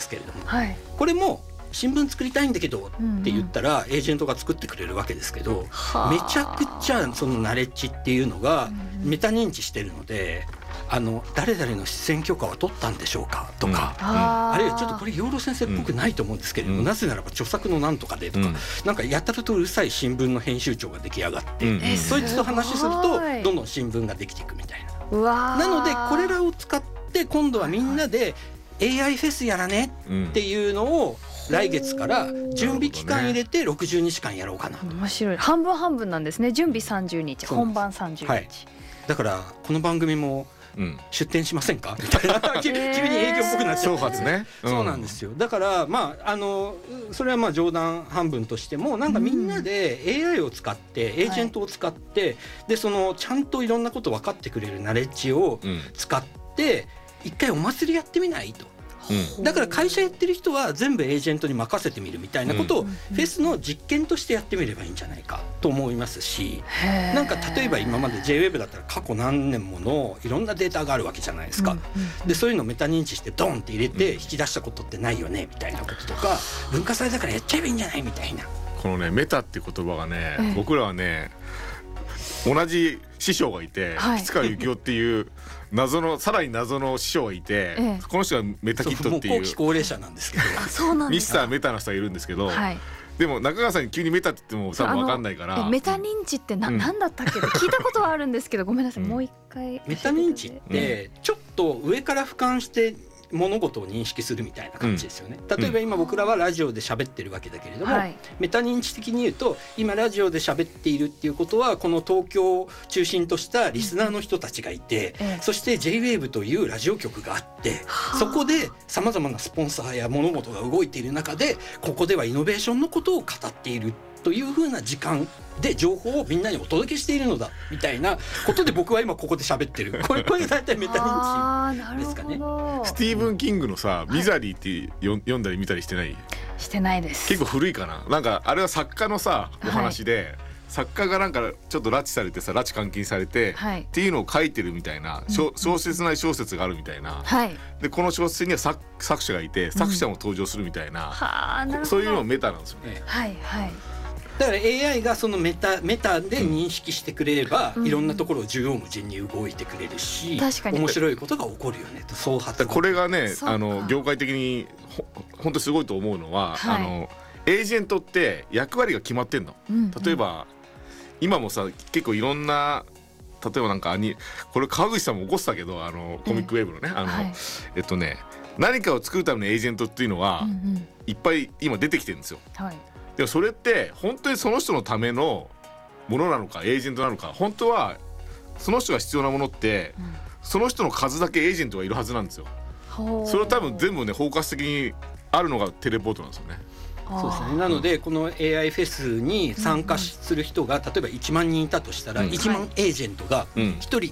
けれども、 はい、 これも新聞作りたいんだけどって言ったらエージェントが作ってくれるわけですけど、めちゃくちゃそのナレッジっていうのがメタ認知してるので、誰々の出演許可は取ったんでしょうかとか、あるいはちょっとこれ養老先生っぽくないと思うんですけれども、なぜならば著作のなんとかでとか、なんかやたらとうるさい新聞の編集長が出来上がって、そいつと話するとどんどん新聞ができていくみたいな。なのでこれらを使って今度はみんなで AI フェスやらねっていうのを来月から準備期間入れて60日間やろうかな。 面白い。半分半分なんですね。準備30日、本番30日、はい、 だからこの番組も出展しませんかみたいな急に営業っぽくなっちゃう。 挑発ね、 そうなんですよ。だからそれはまあ冗談半分としても、なんかみんなで AI を使ってエージェントを使って、でそのちゃんといろんなこと分かってくれるナレッジを使って一回お祭りやってみないと。だから会社やってる人は全部エージェントに任せてみるみたいなことをフェスの実験としてやってみればいいんじゃないかと思いますし、なんか例えば今まで JWEB だったら過去何年ものいろんなデータがあるわけじゃないですか。でそういうのをメタ認知してドンって入れて引き出したことってないよねみたいなこととか、文化祭だからやっちゃえばいいんじゃないみたいな。 このねメタって言葉がね、僕らはね同じ師匠がいて、吉川幸雄っていうさらに謎の師匠がいて、この人がメタキットっていうもう後期高齢者なんですけどミスターメタの人がいるんですけど、でも中川さんに急にメタって言っても多分分かんないから、 メタ認知って何だったっけって聞いたことはあるんですけど、ごめんなさい、もう一回。 メタ認知ってちょっと上から俯瞰して物事を認識するみたいな感じですよね。例えば今僕らはラジオで喋ってるわけだけれども、メタ認知的に言うと今ラジオで喋っているっていうことはこの東京を中心としたリスナーの人たちがいて、そして JWAVE というラジオ局があって、そこでさまざまなスポンサーや物事が動いている中で、ここではイノベーションのことを語っているというふうな時間で情報をみんなにお届けしているのだみたいなことで僕は今ここで喋ってるこれが大体メタ認知ですかね。 スティーブン・キングのさミザリーって読んだり見たりしてない？ してないです。 結構古いかな。なんかあれは作家のさお話で、作家がなんかちょっと拉致されてさ拉致監禁されて、っていうのを書いてるみたいな小説ない小説があるみたいな、でこの小説には作者がいて作者も登場するみたいな、そういうのメタなんですよね。 だから AI がそのメタで認識してくれれば、いろんなところを縦横無尽に動いてくれるし、面白いことが起こるよねと。創発これがね業界的に本当にすごいと思うのは、エージェントって役割が決まってんの。例えば今もさ結構いろんな、例えばなんかこれ川口さんも起こしたけどコミックウェーブのね何かを作るためのエージェントっていうのは、いっぱい今出てきてるんですよ。でもそれって本当にその人のためのものなのかエージェントなのか、本当はその人が必要なものって、その人の数だけエージェントがいるはずなんですよ。それを多分全部ね包括的にあるのがテレポートなんですよね。 そうですね。なのでこの AI フェスに参加する人が例えば1万人いたとしたら、1万エージェントが1人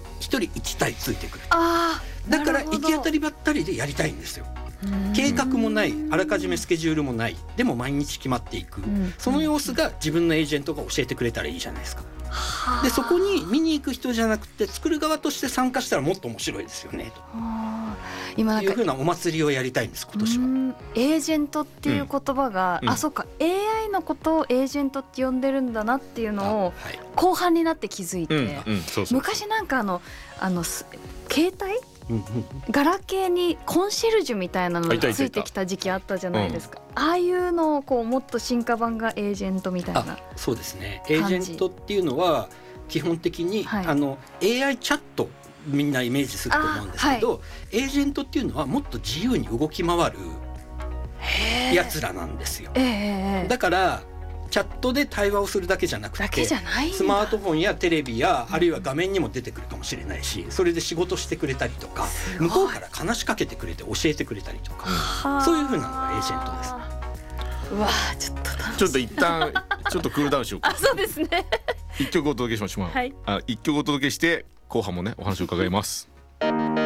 1体ついてくる。だから行き当たりばったりでやりたいんですよ。計画もない、あらかじめスケジュールもない、でも毎日決まっていく、その様子が自分のエージェントが教えてくれたらいいじゃないですか。でそこに見に行く人じゃなくて作る側として参加したらもっと面白いですよねと。今なんかいうふうなお祭りをやりたいんです今年は。 エージェントっていう言葉が、そうか AI のことをエージェントって呼んでるんだなっていうのを後半になって気づいて、昔なんか携帯ガラケーにコンシェルジュみたいなのがついてきた時期あったじゃないですか。ああいうのをこうもっと進化版がエージェントみたいな。 そうですね。エージェントっていうのは基本的に、AI チャットみんなイメージすると思うんですけど、エージェントっていうのはもっと自由に動き回るやつらなんですよ。だからチャットで対話をするだけじゃなくて、スマートフォンやテレビやあるいは画面にも出てくるかもしれないし、それで仕事してくれたりとか、向こうから話しかけてくれて教えてくれたりとか、そういう風なのがエージェントです。 うわちょっと一旦ちょっとクールダウンしようか。 そうですね。 一曲お届けしましょう。一曲お届けして後半もねお話を伺います。